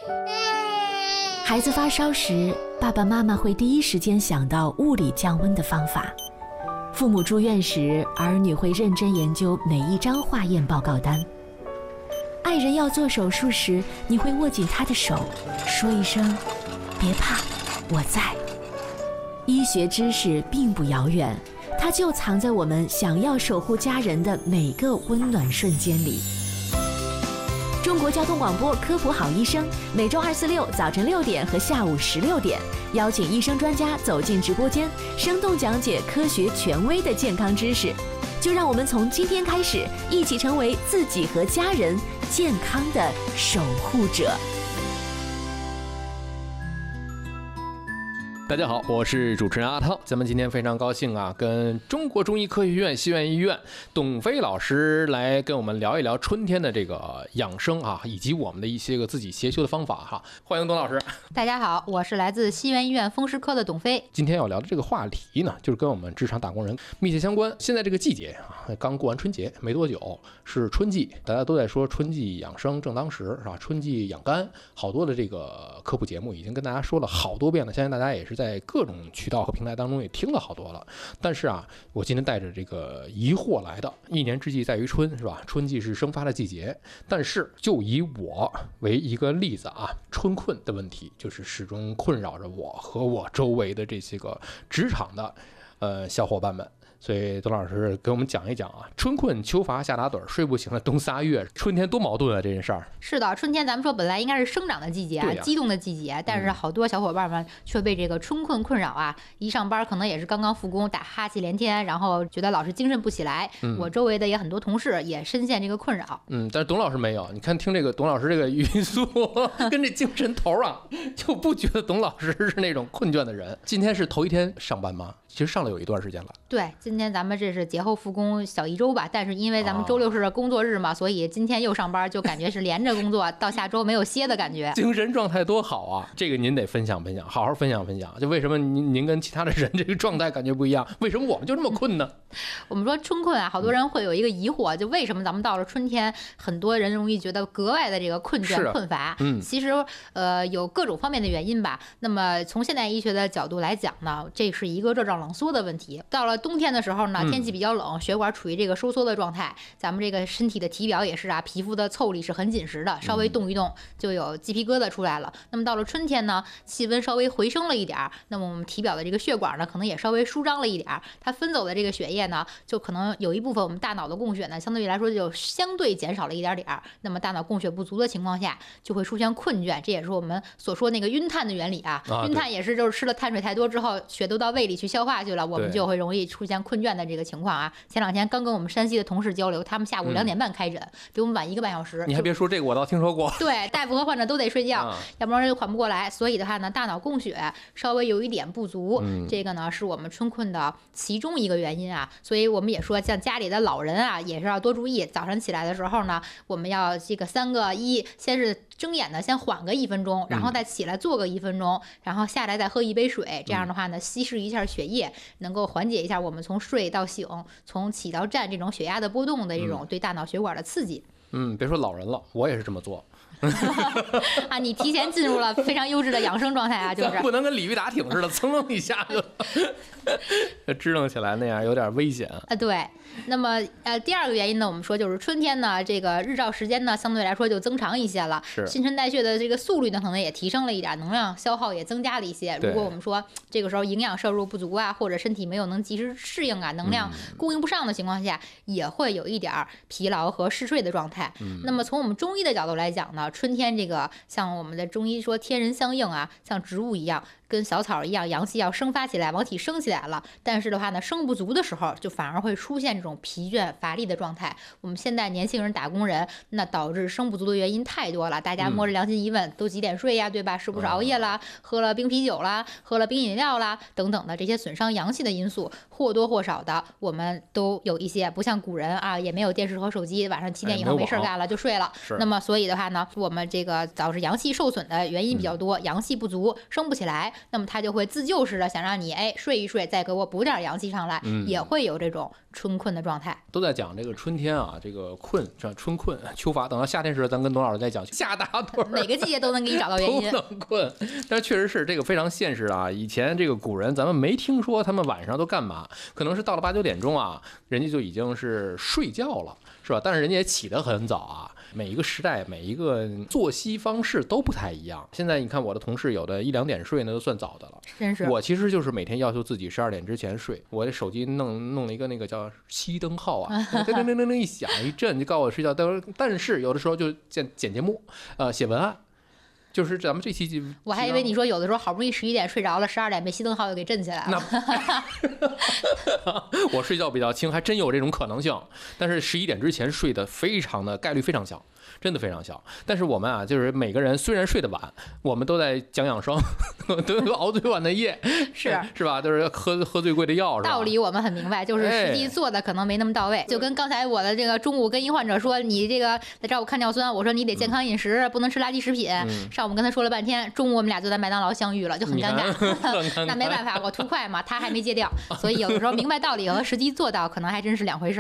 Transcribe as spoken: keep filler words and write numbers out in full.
孩子发烧时，爸爸妈妈会第一时间想到物理降温的方法。父母住院时，儿女会认真研究每一张化验报告单。爱人要做手术时，你会握紧他的手，说一声“别怕，我在”。医学知识并不遥远，它就藏在我们想要守护家人的每个温暖瞬间里。中国交通广播科普好医生，每周二、四、六早晨六点和下午十六点，邀请医生专家走进直播间，生动讲解科学权威的健康知识。就让我们从今天开始，一起成为自己和家人健康的守护者。 大家好，我是主持人阿汤。咱们今天非常高兴啊，跟中国中医科学院西苑医院董飞老师来跟我们聊一聊春天的这个养生啊，以及我们的一些个自己协修的方法哈。欢迎董老师。 大家好，我是来自西苑医院风湿科的董飞。 今天要聊的这个话题呢，就是跟我们职场打工人密切相关。现在这个季节啊，刚过完春节没多久，是春季，大家都在说春季养生正当时，是吧？春季养肝，好多的这个科普节目已经跟大家说了好多遍了，相信大家也是在各种渠道和平台当中也听了好多了。但是啊，我今天带着这个疑惑来的，一年之计在于春，是吧？春季是生发的季节，但是就以我为一个例子啊，春困的问题就是始终困扰着我和我周围的这些个职场的呃小伙伴们。所以董老师给我们讲一讲啊，春困秋乏夏打盹，睡不醒的冬仨月，春天多矛盾啊这件事儿。 是的，春天咱们说本来应该是生长的季节啊，激动的季节，但是好多小伙伴们却被这个春困困扰啊，一上班可能也是刚刚复工，打哈气连天，然后觉得老是精神不起来。嗯、我周围的也很多同事也深陷这个困扰。嗯， 但是董老师没有，你看听这个董老师这个语速跟这精神头啊，就不觉得董老师是那种困倦的人。今天是头一天上班吗？其实上了有一段时间了。 对，今天咱们这是节后复工小一周吧，但是因为咱们周六是工作日嘛，哦、所以今天又上班，就感觉是连着工作到下周没有歇的感觉。 精神状态多好啊！这个您得分享分享，好好分享分享。就为什么您您跟其他的人这个状态感觉不一样？为什么我们就这么困呢？ 我们说春困啊，好多人会有一个疑惑，就为什么咱们到了春天，很多人容易觉得格外的这个困倦困乏？嗯，其实呃有各种方面的原因吧。那么从现代医学的角度来讲呢，这是一个热胀冷缩的问题。到了冬天的时候呢，天气比较冷，血管处于这个收缩的状态，咱们这个身体的体表也是啊，皮肤的腠理是很紧实的，稍微动一动就有鸡皮疙瘩出来了。那么到了春天呢，气温稍微回升了一点，那么我们体表的这个血管呢，可能也稍微舒张了一点，它分走的这个血液呢，就可能有一部分我们大脑的供血呢，相对于来说就相对减少了一点点。那么大脑供血不足的情况下，就会出现困倦，这也是我们所说那个晕碳的原理啊。啊晕碳也是就是吃了碳水太多之后，血都到胃里去消化去了，我们就会容易出现困倦的这个情况啊。前两天刚跟我们山西的同事交流，他们下午两点半开诊，嗯、比我们晚一个半小时。 你还别说这个，我倒听说过。 对，大夫和患者都得睡觉，啊、要不然就缓不过来。所以的话呢，大脑供血稍微有一点不足，嗯、这个呢是我们春困的其中一个原因啊。所以我们也说，像家里的老人啊，也是要多注意，早上起来的时候呢，我们要这个三个一，先是睁眼呢，先缓个一分钟，然后再起来做个一分钟，然后下来再喝一杯水，这样的话呢，稀释一下血液，能够缓解一下我们从睡到醒、从起到站这种血压的波动的这种对大脑血管的刺激。 嗯，别说老人了，我也是这么做。 啊，你提前进入了非常优质的养生状态啊，就是不能跟鲤鱼打挺似的，噌一下就支棱起来，那样有点危险啊。对，那么呃，第二个原因呢，我们说就是春天呢，这个日照时间呢相对来说就增长一些了， 是新陈代谢的这个速率呢可能也提升了一点，能量消耗也增加了一些。如果我们说这个时候营养摄入不足啊，或者身体没有能及时适应啊，能量供应不上的情况下，嗯、也会有一点疲劳和嗜睡的状态。嗯、那么从我们中医的角度来讲呢，春天这个像我们的中医说天人相应啊，像植物一样，跟小草一样，阳气要生发起来，往体升起来了。但是的话呢，升不足的时候，就反而会出现这种疲倦乏力的状态。我们现在年轻人打工人，那导致升不足的原因太多了。大家摸着良心一问，嗯、都几点睡呀？对吧？是不是熬夜啦？喝了冰啤酒啦？喝了冰饮料啦？等等的这些损伤阳气的因素，或多或少的，我们都有一些。不像古人啊，也没有电视和手机，晚上七点以后没事干了就睡了。那么所以的话呢， 我们这个导致阳气受损的原因比较多，阳气不足生不起来，那么他就会自救式的想让你哎睡一睡，再给我补点阳气上来，嗯、也会有这种春困的状态。 都在讲这个春天啊，这个困，这春困秋乏，等到夏天时咱跟董老师再讲夏大腿， 每个季节都能给你找到原因， 都能困。但是确实是这个非常现实啊，以前这个古人咱们没听说他们晚上都干嘛，可能是到了八九点钟啊，人家就已经是睡觉了，是吧？但是人家也起得很早啊。每一个时代每一个作息方式都不太一样。现在你看我的同事有的一两点睡那都算早的了， 真是。 我其实就是每天要求自己十二点之前睡，我的手机弄弄了一个那个叫熄灯号啊，噔噔噔噔噔一响一震就告诉我睡觉。但是有的时候就剪剪节目，呃，写文案。就是咱们这期， 我还以为你说有的时候好不容易十一点睡着了，十二点被熄灯号又给震起来了。 我睡觉比较轻，还真有这种可能性。但是十一点之前睡的非常的概率非常小，真的非常小。但是我们啊，就是每个人虽然睡得晚，我们都在讲养生，都熬最晚的夜， 是是吧？都是喝喝最贵的药，是吧？ 道理我们很明白，就是实际做的可能没那么到位。哎、就跟刚才我的这个中午跟一患者说，你这个来找我看尿酸，我说你得健康饮食，嗯、不能吃垃圾食品。嗯、上午跟他说了半天，中午我们俩就在麦当劳相遇了，就很尴尬。那没办法，我图快嘛，他还没戒掉，所以有的时候明白道理和实际做到可能还真是两回事。